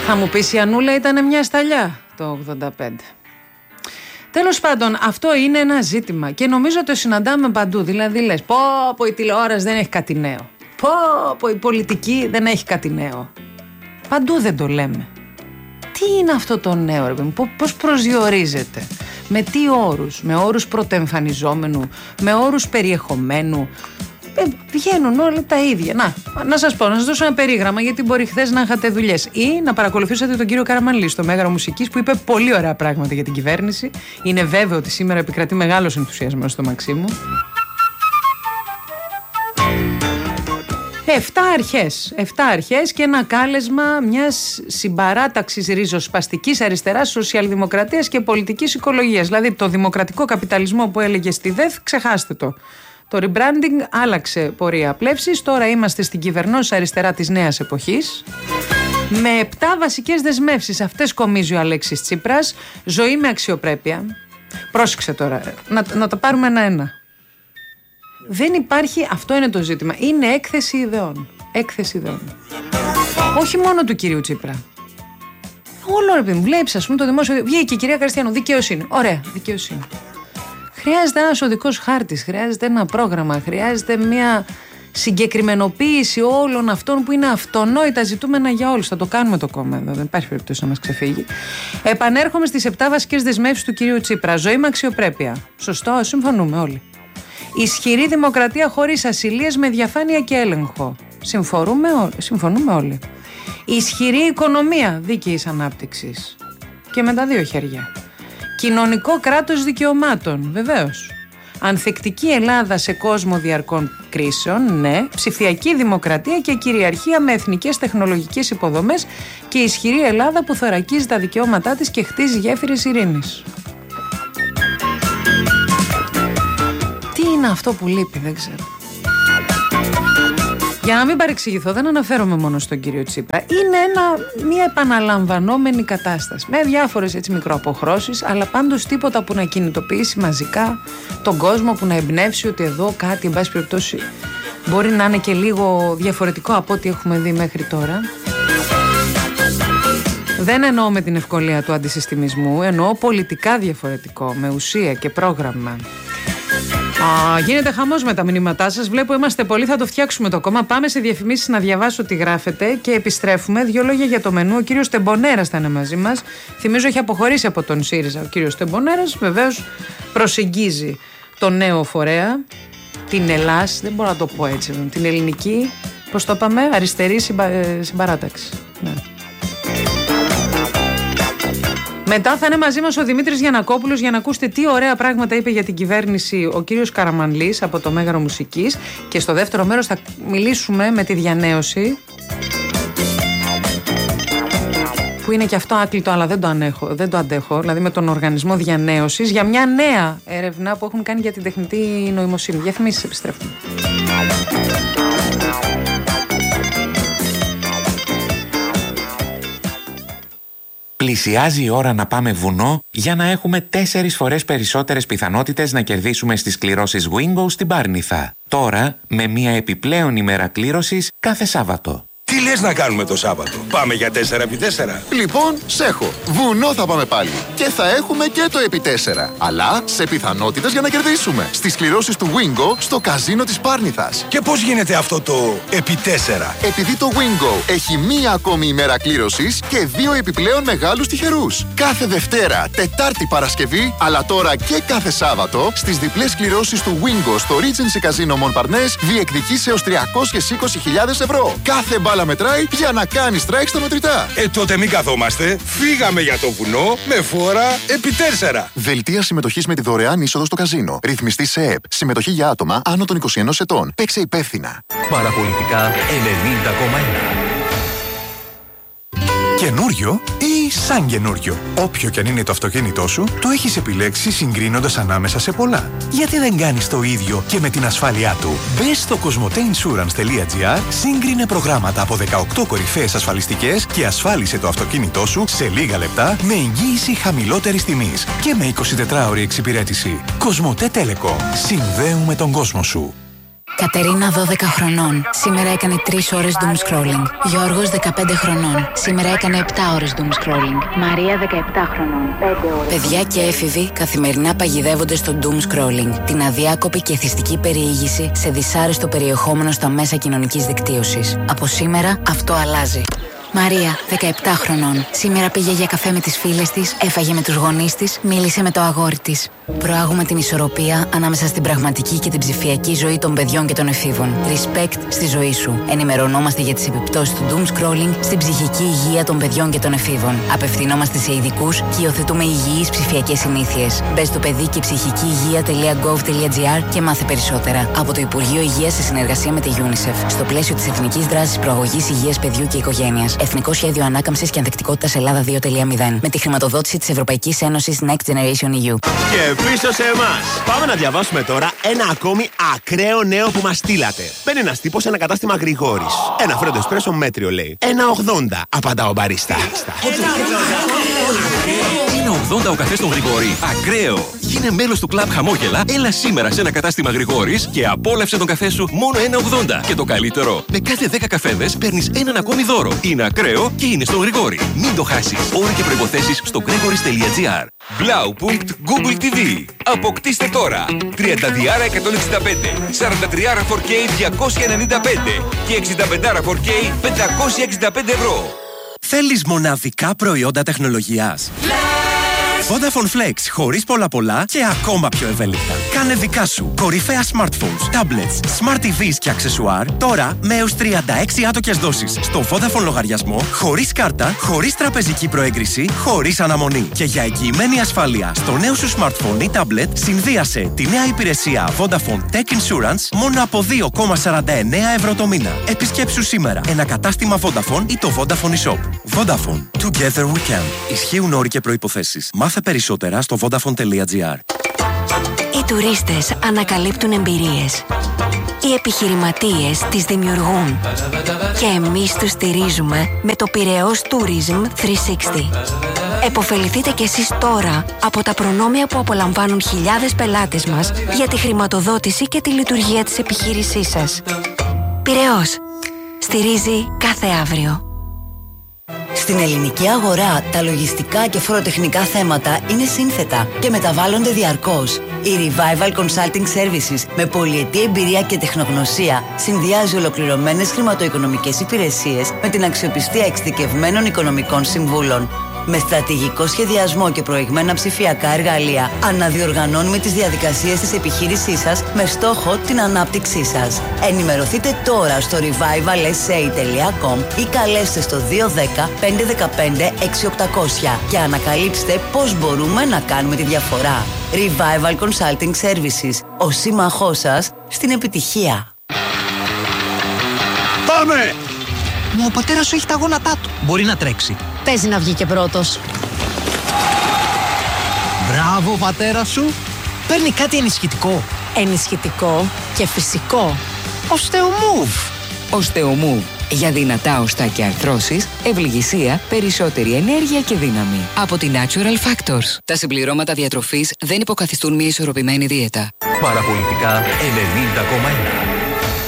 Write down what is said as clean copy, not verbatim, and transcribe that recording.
Θα μου πεις η Ανούλα ήταν μια σταλιά το 85. Τέλος πάντων, αυτό είναι ένα ζήτημα και νομίζω ότι το συναντάμε παντού. Δηλαδή λες, πω η τηλεόραση δεν έχει κάτι νέο. Πω η πολιτική δεν έχει κάτι νέο. Παντού δεν το λέμε. Τι είναι αυτό το νέο, ρε παιδί, πώς προσδιορίζεται, με τι όρους, με όρους πρωτοεμφανιζόμενου, με όρους περιεχομένου. Βγαίνουν όλα τα ίδια. Να σας πω, να σας δώσω ένα περίγραμμα, γιατί μπορεί χθες να είχατε δουλειές ή να παρακολουθήσατε τον κύριο Καραμανλή στο Μέγαρο Μουσικής, που είπε πολύ ωραία πράγματα για την κυβέρνηση. Είναι βέβαιο ότι σήμερα επικρατεί μεγάλος ενθουσιασμός στο Μαξίμου. 7 αρχές και ένα κάλεσμα μιας συμπαράταξης ριζοσπαστικής αριστεράς, σοσιαλδημοκρατίας και πολιτικής οικολογίας. Δηλαδή το δημοκρατικό καπιταλισμό που έλεγε στη ΔΕΘ, ξεχάστε το. Το rebranding άλλαξε πορεία πλεύσης. Τώρα είμαστε στην κυβερνώσα αριστερά της νέας εποχής. Με 7 βασικές δεσμεύσεις. Αυτές κομίζει ο Αλέξης Τσίπρας. Ζωή με αξιοπρέπεια. Πρόσεξε τώρα, να τα πάρουμε ένα-ένα. Δεν υπάρχει, αυτό είναι το ζήτημα. Είναι έκθεση ιδεών. Έκθεση ιδεών. Όχι μόνο του κυρίου Τσίπρα. Όλο, ρε παιδί μου, βλέπεις, ας πούμε, το δημόσιο. Βγήκε η κυρία Καριστιανού. Δικαιοσύνη. Ωραία, δικαιοσύνη. Χρειάζεται ένας οδικός χάρτης, χρειάζεται ένα πρόγραμμα, χρειάζεται μια συγκεκριμενοποίηση όλων αυτών που είναι αυτονόητα ζητούμενα για όλους. Θα το κάνουμε το κόμμα εδώ, δεν υπάρχει περίπτωση να μας ξεφύγει. Επανέρχομαι στις 7 βασικές δεσμεύσεις του κυρίου Τσίπρα. Ζωή με αξιοπρέπεια. Σωστό, συμφωνούμε όλοι. Ισχυρή δημοκρατία χωρίς ασυλίες, με διαφάνεια και έλεγχο. Συμφωνούμε όλοι. Ισχυρή οικονομία δίκαιης ανάπτυξης. Και με τα δύο χέρια. Κοινωνικό κράτος δικαιωμάτων, βεβαίως. Ανθεκτική Ελλάδα σε κόσμο διαρκών κρίσεων, ναι. Ψηφιακή δημοκρατία και κυριαρχία με εθνικές τεχνολογικές υποδομές και ισχυρή Ελλάδα που θωρακίζει τα δικαιώματά της και χτίζει γέφυρες ειρήνης. Τι είναι αυτό που λείπει, δεν ξέρω. Για να μην παρεξηγηθώ, δεν αναφέρομαι μόνο στον κύριο Τσίπρα. Είναι μια επαναλαμβανόμενη κατάσταση. Με διάφορες μικροαποχρώσεις, αλλά πάντως τίποτα που να κινητοποιήσει μαζικά τον κόσμο, που να εμπνεύσει ότι εδώ κάτι, εν πάση περιπτώσει, μπορεί να είναι και λίγο διαφορετικό από ό,τι έχουμε δει μέχρι τώρα. Δεν εννοώ με την ευκολία του αντισυστημισμού, εννοώ πολιτικά διαφορετικό, με ουσία και πρόγραμμα. Γίνεται χαμός με τα μηνύματά σας. Βλέπω είμαστε πολλοί, θα το φτιάξουμε το κόμμα. Πάμε σε διαφημίσεις να διαβάσω τι γράφετε και επιστρέφουμε. 2 λόγια για το μενού. Ο κύριος Τεμπονέρας θα είναι μαζί μας. Θυμίζω έχει αποχωρήσει από τον ΣΥΡΙΖΑ. Ο κύριος Τεμπονέρας βεβαίως προσεγγίζει τον νέο φορέα, την ΕΛΑΣ, δεν μπορώ να το πω έτσι, την ελληνική, πώς το είπαμε, αριστερή συμπαράταξη. Ναι. Μετά θα είναι μαζί μας ο Δημήτρης Γιαννακόπουλος για να ακούσετε τι ωραία πράγματα είπε για την κυβέρνηση ο κύριος Καραμανλής από το Μέγαρο Μουσικής. Και στο δεύτερο μέρος θα μιλήσουμε με τη διανέωση, που είναι και αυτό άκλητο, αλλά δεν το αντέχω, δηλαδή με τον Οργανισμό Διανέωσης, για μια νέα έρευνα που έχουν κάνει για την τεχνητή νοημοσύνη. Διαφημίσεις, επιστρέφουμε. Πλησιάζει η ώρα να πάμε βουνό για να έχουμε 4 φορές περισσότερες πιθανότητες να κερδίσουμε στις κληρώσεις Wingo στην Πάρνηθα. Τώρα με μια επιπλέον ημέρα κλήρωσης κάθε Σάββατο. Τι λες να κάνουμε το Σάββατο? Πάμε για 4x4. Λοιπόν, σέχω. Βουνό θα πάμε πάλι. Και θα έχουμε και το επί 4. Αλλά σε πιθανότητες για να κερδίσουμε. Στις κληρώσεις του Wingo στο καζίνο της Πάρνηθας. Και πώς γίνεται αυτό το επί 4? Επειδή το Wingo έχει μία ακόμη ημέρα κλήρωσης και 2 επιπλέον μεγάλους τυχερούς. Κάθε Δευτέρα, Τετάρτη, Παρασκευή, αλλά τώρα και κάθε Σάββατο, στις διπλές κληρώσεις του Wingo στο Regency Casino Montparnasse διεκδικείς έως 320.000 ευρώ. Κάθε μπάλα μετράει για να κάνει strike στα μετρητά. Τότε μην καθόμαστε. Φύγαμε για το βουνό με φόρα επί 4. Δελτία συμμετοχής με τη δωρεάν είσοδο στο καζίνο. Ρυθμιστή σε ΕΕΠ. Συμμετοχή για άτομα άνω των 21 ετών. Παίξε υπεύθυνα. Παραπολιτικά 90,1. Καινούριο ή σαν καινούριο. Όποιο κι αν είναι το αυτοκίνητό σου, το έχεις επιλέξει συγκρίνοντας ανάμεσα σε πολλά. Γιατί δεν κάνεις το ίδιο και με την ασφάλειά του? Μπες στο cosmoteinsurance.gr, σύγκρινε προγράμματα από 18 κορυφαίες ασφαλιστικές και ασφάλισε το αυτοκίνητό σου σε λίγα λεπτά με εγγύηση χαμηλότερης τιμής και με 24ωρη εξυπηρέτηση. Cosmote Telecom. Συνδέουμε τον κόσμο σου. Κατερίνα 12 χρονών. Σήμερα έκανε 3 ώρες doom scrolling. Γιώργος 15 χρονών. Σήμερα έκανε 7 ώρες doom scrolling. Μαρία 17 χρονών. 5 ώρες. Παιδιά και έφηβοι καθημερινά παγιδεύονται στο doom scrolling. Την αδιάκοπη και εθιστική περιήγηση σε δυσάρεστο περιεχόμενο στα μέσα κοινωνικής δικτύωσης. Από σήμερα αυτό αλλάζει. Μαρία, 17 χρονών. Σήμερα πήγε για καφέ με τις φίλες της, έφαγε με τους γονείς της, μίλησε με το αγόρι της. Προάγουμε την ισορροπία ανάμεσα στην πραγματική και την ψηφιακή ζωή των παιδιών και των εφήβων. Respect στη ζωή σου. Ενημερωνόμαστε για τις επιπτώσεις του doom scrolling στην ψυχική υγεία των παιδιών και των εφήβων. Απευθυνόμαστε σε ειδικούς και υιοθετούμε υγιείς ψηφιακές συνήθειες. Μπες στο παιδί και ψυχική υγεία.gov.gr και μάθε περισσότερα. Από το Υπουργείο Υγείας σε συνεργασία με τη UNICEF. Στο πλαίσιο της Εθνικής Δράσης Προαγωγής Υγείας Παιδιού και Οικογένειας. Εθνικό Σχέδιο Ανάκαμψης και Ανθεκτικότητας Ελλάδα 2.0. Με τη χρηματοδότηση της Ευρωπαϊκής Ένωσης Next Generation EU. Και πίσω σε εμάς. Πάμε να διαβάσουμε τώρα ένα ακόμη ακραίο νέο που μας στείλατε. Μπαίνει ένας τύπος σε ένα κατάστημα Γρηγόρης. Ένα φρέντο εσπρέσο μέτριο λέει. 1,80. Απαντά ο μπαρίστα. 1,80 ο καφές στον Γρηγόρη. Ακραίο. Γίνε μέλος του κλαμπ Χαμόγελα. Έλα σήμερα σε ένα κατάστημα Γρηγόρης και απόλαυσε τον καφέ σου μόνο 1,80. Και το καλύτερο, με κάθε 10 καφέδες παίρνεις έναν ακόμη δώρο. Είναι ακραίο και είναι στον Γρηγόρη. Μην το χάσεις. Όροι και προϋποθέσεις στο gregoris.gr. Blaupunkt Google TV. Αποκτήστε τώρα 30 165, 43 4K 295 και 65 4K 565 ευρώ. Θέλεις μοναδικά προϊόντα τεχνολογίας? Vodafone Flex, χωρίς πολλά και ακόμα πιο ευέλικτα. Κάνε δικά σου κορυφαία smartphones, tablets, smart TVs και αξεσουάρ τώρα με έως 36 άτοκες δόσεις στο Vodafone λογαριασμό, χωρίς κάρτα, χωρίς τραπεζική προέγκριση, χωρίς αναμονή. Και για εγγυημένη ασφάλεια στο νέο σου smartphone ή tablet, συνδύασε τη νέα υπηρεσία Vodafone Tech Insurance μόνο από 2,49 ευρώ το μήνα. Επισκέψου σήμερα ένα κατάστημα Vodafone ή το Vodafone eShop. Vodafone. Together we can. Ισχύουν όροι και προϋποθέσεις. Μάθε περισσότερα στο vodafone.gr. Οι τουρίστες ανακαλύπτουν εμπειρίες. Οι επιχειρηματίες τις δημιουργούν. Και εμείς τους στηρίζουμε με το Πειραιώς Tourism 360. Εποφεληθείτε κι εσείς τώρα από τα προνόμια που απολαμβάνουν χιλιάδες πελάτες μας για τη χρηματοδότηση και τη λειτουργία της επιχείρησής σας. Πειραιώς. Στηρίζει κάθε αύριο. Στην ελληνική αγορά, τα λογιστικά και φοροτεχνικά θέματα είναι σύνθετα και μεταβάλλονται διαρκώς. Η Revival Consulting Services με πολυετή εμπειρία και τεχνογνωσία συνδυάζει ολοκληρωμένες χρηματοοικονομικές υπηρεσίες με την αξιοπιστία εξειδικευμένων οικονομικών συμβούλων. Με στρατηγικό σχεδιασμό και προηγμένα ψηφιακά εργαλεία, αναδιοργανώνουμε τις διαδικασίες της επιχείρησής σας με στόχο την ανάπτυξή σας. Ενημερωθείτε τώρα στο revivalsa.com ή καλέστε στο 210 515 6800 και ανακαλύψτε πώς μπορούμε να κάνουμε τη διαφορά. Revival Consulting Services, ο σύμμαχός σας στην επιτυχία. Πάμε! Μα ο πατέρας σου έχει τα γόνατά του. Μπορεί να τρέξει. Παίζει να βγει και πρώτος. Μπράβο, πατέρα σου. Παίρνει κάτι ενισχυτικό. Ενισχυτικό και φυσικό. Osteomove. Osteomove. Για δυνατά οστά και αρθρώσεις, ευληγησία, περισσότερη ενέργεια και δύναμη. Από τη Natural Factors. Τα συμπληρώματα διατροφής δεν υποκαθιστούν μια ισορροπημένη δίαιτα. Παραπολιτικά 90,1.